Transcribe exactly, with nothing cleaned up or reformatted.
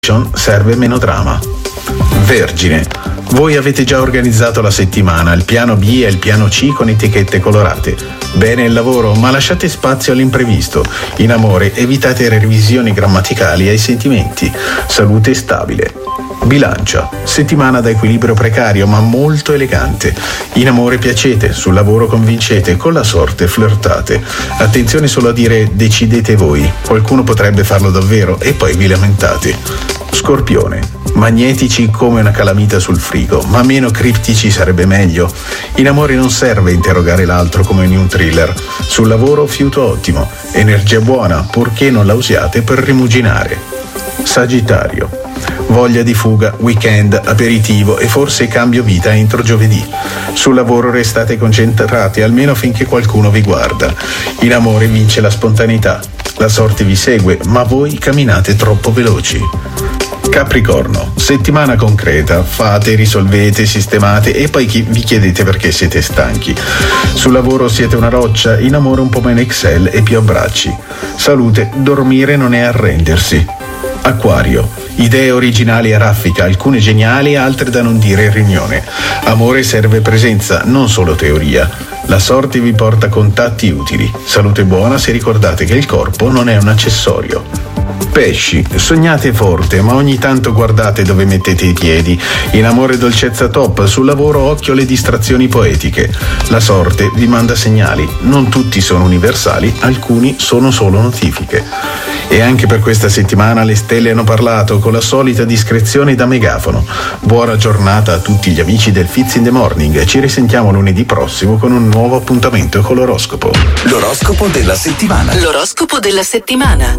serve meno drama. Vergine, voi avete già organizzato la settimana, il piano B e il piano C con etichette colorate. Bene il lavoro, ma lasciate spazio all'imprevisto. In amore evitate revisioni grammaticali ai sentimenti. Salute stabile. Bilancia, settimana da equilibrio precario ma molto elegante. In amore piacete, sul lavoro convincete, con la sorte flirtate. Attenzione solo a dire decidete voi, qualcuno potrebbe farlo davvero e poi vi lamentate. Scorpione, magnetici come una calamita sul frigo, ma meno criptici sarebbe meglio. In amore non serve interrogare l'altro come in un thriller. Sul lavoro fiuto ottimo, energia buona, purché non la usiate per rimuginare. Sagittario, voglia di fuga, weekend, aperitivo e forse cambio vita entro giovedì. Sul lavoro restate concentrati almeno finché qualcuno vi guarda. In amore vince la spontaneità. La sorte vi segue, ma voi camminate troppo veloci. Capricorno, settimana concreta, fate, risolvete, sistemate e poi vi chiedete perché siete stanchi. Sul lavoro siete una roccia, in amore un po' meno Excel e più abbracci. Salute, dormire non è arrendersi. Acquario, idee originali a raffica, alcune geniali, altre da non dire in riunione. Amore serve presenza, non solo teoria. La sorte vi porta contatti utili. Salute buona se ricordate che il corpo non è un accessorio. Pesci, sognate forte, ma ogni tanto guardate dove mettete i piedi. In amore dolcezza top, sul lavoro occhio alle distrazioni poetiche. La sorte vi manda segnali, non tutti sono universali, alcuni sono solo notifiche. E anche per questa settimana le stelle hanno parlato con la solita discrezione da megafono. Buona giornata a tutti gli amici del Fizz in the Morning. Ci risentiamo lunedì prossimo con un nuovo appuntamento con l'oroscopo. L'oroscopo della settimana. L'oroscopo della settimana.